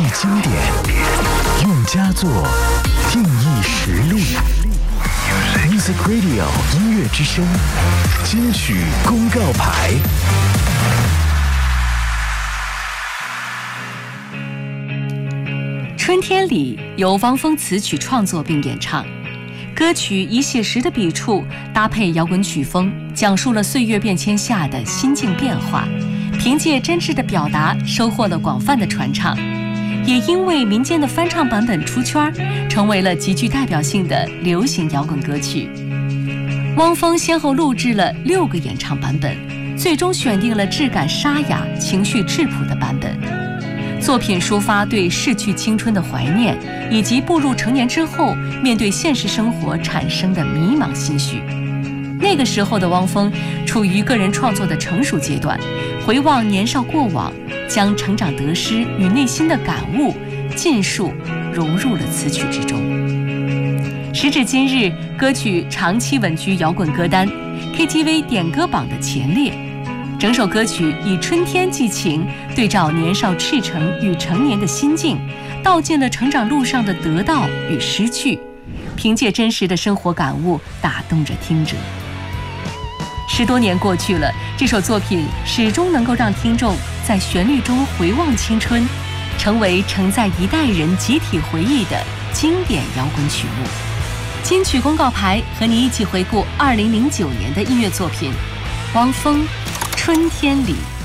经典，用佳作定义实力。Music Radio 音乐之声金曲公告牌。 春天里由汪峰词曲创作并演唱，歌曲以写实的笔触搭配摇滚曲风，讲述了岁月变迁下的心境变化，凭借真挚的表达收获了广泛的传唱，也因为民间的翻唱版本出圈，成为了极具代表性的流行摇滚歌曲。汪峰先后录制了6个演唱版本，最终选定了质感沙哑、情绪质朴的版本。作品抒发对逝去青春的怀念，以及步入成年之后面对现实生活产生的迷茫心绪。那个时候的汪峰处于个人创作的成熟阶段，回望年少过往，将成长得失与内心的感悟尽数融入了词曲之中。时至今日，歌曲长期稳居摇滚歌单、KTV 点歌榜的前列。整首歌曲以春天寄情对照年少赤诚与成年的心境，道尽了成长路上的得到与失去，凭借真实的生活感悟打动着听者。10多年过去了，这首作品始终能够让听众在旋律中回望青春，成为承载一代人集体回忆的经典摇滚曲目。金曲公告牌和你一起回顾2009年的音乐作品，汪峰《春天里》。